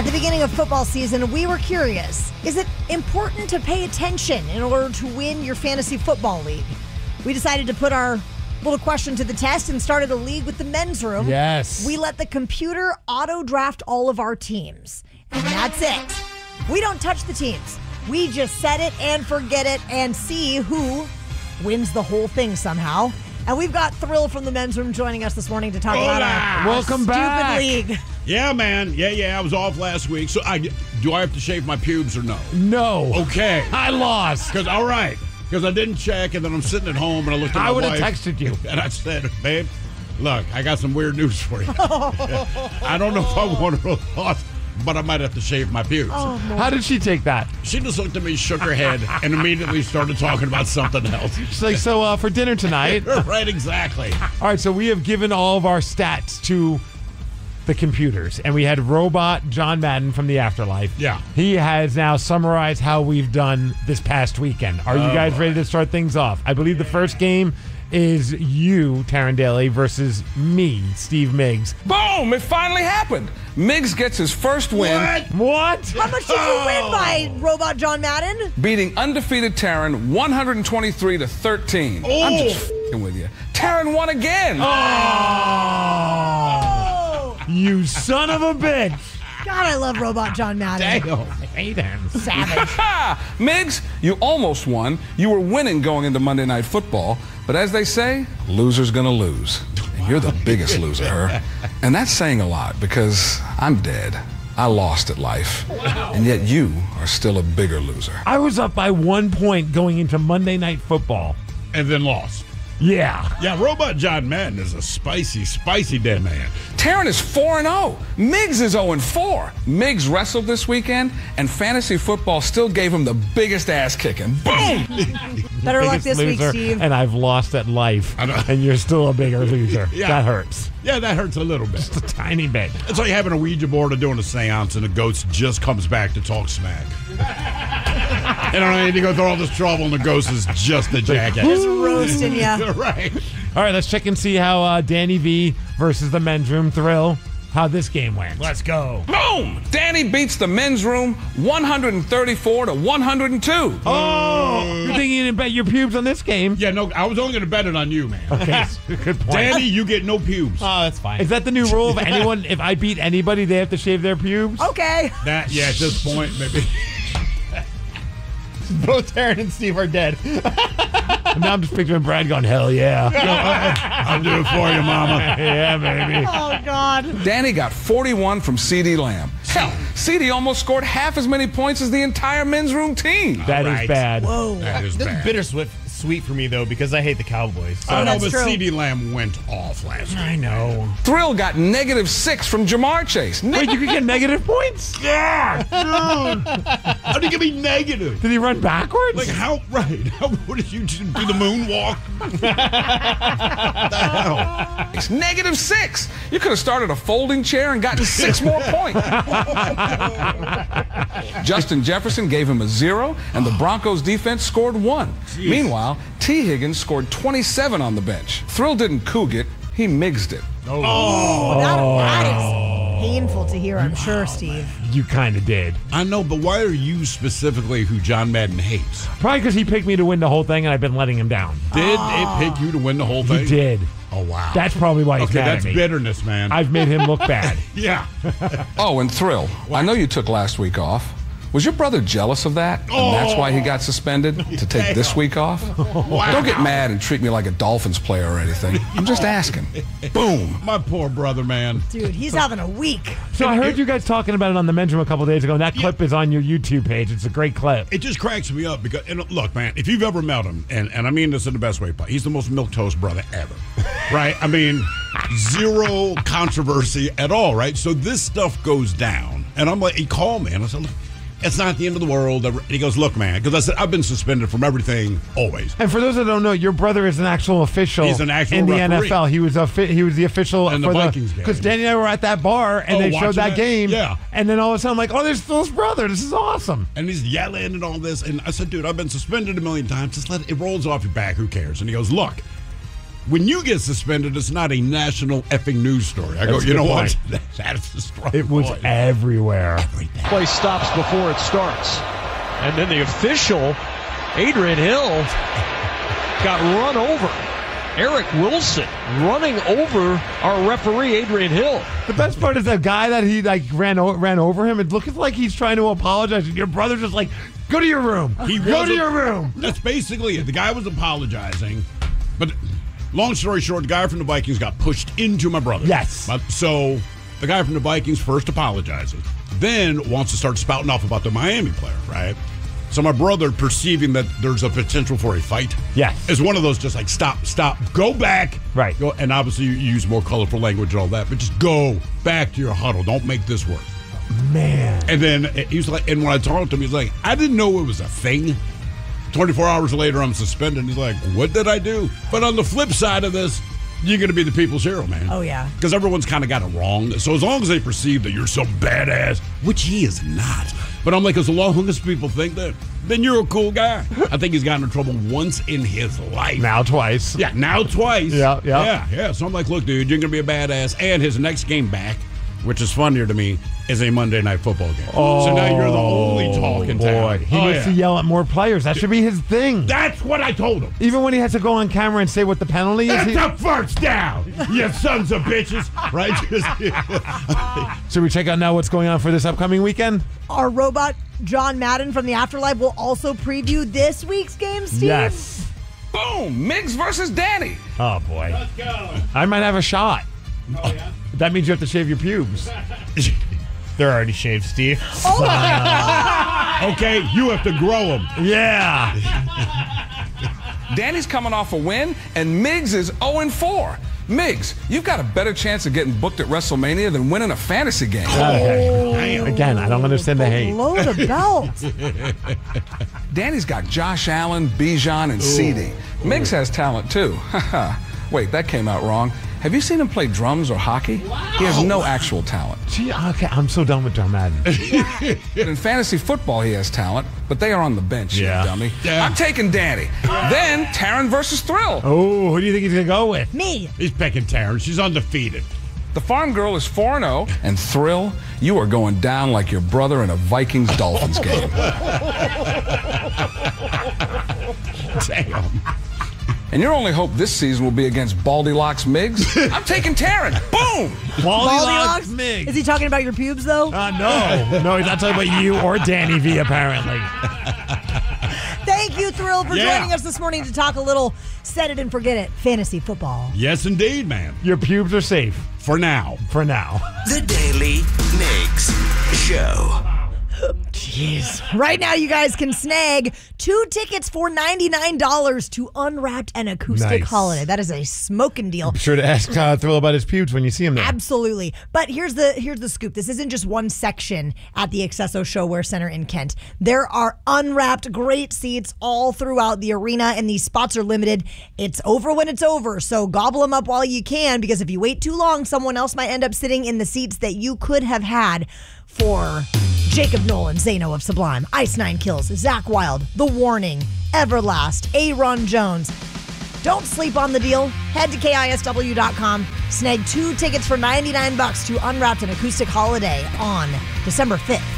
At the beginning of football season, we were curious, is it important to pay attention in order to win your fantasy football league? We decided to put our little question to the test and started a league with the men's room. Yes. We let the computer auto-draft all of our teams. And that's it. We don't touch the teams. We just set it and forget it and see who wins the whole thing somehow. And we've got Thrill from the men's room joining us this morning to talk about our Welcome stupid back. league. Yeah, man. Yeah. I was off last week. So do I have to shave my pubes or no? No. Okay. I lost. Because I didn't check, and then I'm sitting at home, and I looked at my I would have wife, texted you. and I said, babe, look, I got some weird news for you. I don't know if I want to lost, but I might have to shave my pubes. How did she take that? She just looked at me, shook her head, and immediately started talking about something else. She's like, so for dinner tonight. Right, exactly. All right, so we have given all of our stats to the computers, and we had Robot John Madden from the Afterlife. Yeah. He has now summarized how we've done this past weekend. Are you guys ready to start things off? I believe the first game is you, Taryn Daly, versus me, Steve Miggs. Boom! It finally happened. Miggs gets his first win, What? How much did you win by Robot John Madden? beating undefeated Taryn 123 to 13. I'm just f***ing with you. Taryn won again. Oh! You son of a bitch. God, I love Robot John Madden. I hate him. Savage. Ha! Miggs, you almost won. You were winning going into Monday Night Football. But as they say, loser's gonna lose. And you're the biggest loser, her. And that's saying a lot because I'm dead. I lost at life. And yet you are still a bigger loser. I was up by 1 point going into Monday Night Football. And then lost. Yeah. Yeah, Robot John Madden is a spicy dead man. Taryn is 4-0. Miggs is 0-4. Miggs wrestled this weekend, and fantasy football still gave him the biggest ass kicking. Boom! Better luck Biggest this week, loser, Steve. And I've lost at life. I know. And you're still a bigger loser. Yeah. That hurts. Yeah, that hurts a little bit. Just a tiny bit. It's like having a Ouija board or doing a seance, and the ghost just comes back to talk smack. And I need to go through all this trouble, and the ghost is just a jackass. Just roasting you. Right. All right, let's check and see how Danny V versus the men's room Thrill, how this game went. Let's go. Boom! Danny beats the men's room 134 to 102. Oh, you're thinking you didn't bet your pubes on this game. Yeah, no, I was only going to bet it on you, man. Okay, good point. Danny, you get no pubes. Oh, that's fine. Is that the new rule of anyone, if I beat anybody, they have to shave their pubes? Okay. At this point, maybe. Both Taryn and Steve are dead. And now I'm just picturing Brad going, hell yeah. I'll do it for you, mama. Yeah, baby. Oh, God. Danny got 41 from C.D. Lamb. Hell, C.D. almost scored half as many points as the entire men's room team. That is right. bad. Whoa. That is This is bad. bittersweet for me, though, because I hate the Cowboys. So. I know, that's but true. C.D. Lamb went off last night. I know. Thrill got -6 from Jamar Chase. Wait, you could get negative points? Yeah, dude. How do you give me negative? Did he run backwards? Like, how, right? What did you do the moonwalk? What the hell? It's -6. You could have started a folding chair and gotten 6 more points. Justin Jefferson gave him a 0, and the Broncos defense scored 1. Meanwhile, T. Higgins scored 27 on the bench. Thrill didn't coog it, he Miggsed it. That is painful to hear, I'm sure, Steve. You kind of did. I know, but why are you specifically who John Madden hates? Probably because he picked me to win the whole thing and I've been letting him down. Did it pick you to win the whole thing? He did. Oh, wow. That's probably why he's okay, mad that's at me. bitterness, man. I've made him look bad. Yeah. Oh, and Thrill, I know you took last week off. Was your brother jealous of that? And that's why he got suspended to take this week off? Don't get mad and treat me like a Dolphins player or anything. I'm just asking. Boom. My poor brother, man. Dude, he's having a week. So I heard you guys talking about it on the men's room a couple days ago, and that clip is on your YouTube page. It's a great clip. It just cracks me up because, and look, man, if you've ever met him, and I mean this in the best way, he's the most milquetoast brother ever, right? I mean, zero controversy at all, right? So this stuff goes down, and I'm like, he called me, and I said, look, it's not the end of the world. And he goes, look, man, because I said, I've been suspended from everything always. And for those that don't know, your brother is an actual official. He's an actual in the referee. NFL. He was the official In the for Vikings game. Because Danny and I were at that bar and Oh, they showed watching that that? game. Yeah. And then all of a sudden, I'm like, oh, there's Phil's brother. This is awesome. And he's yelling and all this. And I said, dude, I've been suspended a million times. Just let it rolls off your back. Who cares? And he goes, look, when you get suspended, it's not a national effing news story. I go, That's a you know good what? point. That's the strong It was point. everywhere. Play stops before it starts. And then the official, Adrian Hill, got run over. Eric Wilson running over our referee, Adrian Hill. The best part is that guy that he ran over him. It looks like he's trying to apologize, and your brother's just like, "Go to your room. Go to wasn't- your room." That's basically it. The guy was apologizing, but long story short, the guy from the Vikings got pushed into my brother. Yes. So the guy from the Vikings first apologizes, then wants to start spouting off about the Miami player, right? So my brother, perceiving that there's a potential for a fight, Yes. is one of those just like, stop, go back. Right. Go, and obviously you use more colorful language and all that, but just go back to your huddle. Don't make this work. Man. And then he was like, and when I talked to him, he's like, I didn't know it was a thing. 24 hours later, I'm suspended. He's like, what did I do? But on the flip side of this, you're going to be the people's hero, man. Oh, yeah. Because everyone's kind of got it wrong. So as long as they perceive that you're some badass, which he is not. But I'm like, as long as people think that, then you're a cool guy. I think he's gotten in trouble once in his life. Now twice. Yeah, now twice. Yeah. So I'm like, look, dude, you're going to be a badass. And his next game back, which is funnier to me, is a Monday Night Football game. So now you're the only talk in town. Boy, he needs to yell at more players. That should be his thing. That's what I told him. Even when he has to go on camera and say what the penalty is. It's a first down, you sons of bitches. Right? Should we check out now what's going on for this upcoming weekend? Our robot, John Madden from the Afterlife, will also preview this week's game, Steve. Yes. Boom! Miggs versus Danny. Oh, boy. Let's go. I might have a shot. Oh, yeah? That means you have to shave your pubes. They're already shaved, Steve. Okay, you have to grow them. Yeah. Danny's coming off a win, and Miggs is 0-4. Miggs, you've got a better chance of getting booked at WrestleMania than winning a fantasy game. Again, I don't understand the hate. Below the belt. Danny's got Josh Allen, Bijan, and CD. Miggs has talent, too. Wait, that came out wrong. Have you seen him play drums or hockey? He has no actual talent. Gee, okay, I'm so done with John Madden. But in fantasy football, he has talent, but they are on the bench, Yeah. you dummy. Yeah. I'm taking Danny. Then Taryn versus Thrill. Oh, who do you think he's going to go with? Me. He's picking Taryn. She's undefeated. The farm girl is 4-0, and Thrill, you are going down like your brother in a Vikings-Dolphins game. Damn. And your only hope this season will be against Baldy Locks Miggs? I'm taking Taryn. Boom! Goldilocks? Miggs. Is he talking about your pubes, though? No. No, he's not talking about you or Danny V, apparently. Thank you, Thrill, for Yeah. joining us this morning to talk a little set it and forget it fantasy football. Yes, indeed, man. Your pubes are safe For now. for now. The Daily Mix Show. Jeez. Right now, you guys can snag 2 tickets for $99 to Unwrapped and Acoustic Nice. Holiday. That is a smoking deal. Be sure to ask Thrill about his pubes when you see him there. Absolutely. But here's the scoop. This isn't just one section at the Accesso Showwear Center in Kent. There are unwrapped great seats all throughout the arena, and these spots are limited. It's over when it's over, so gobble them up while you can, because if you wait too long, someone else might end up sitting in the seats that you could have had for Jacob Nolan, Zano of Sublime, Ice Nine Kills, Zach Wilde, The Warning, Everlast, Aaron Jones. Don't sleep on the deal. Head to KISW.com. Snag 2 tickets for $99 to Unwrapped and Acoustic Holiday on December 5th.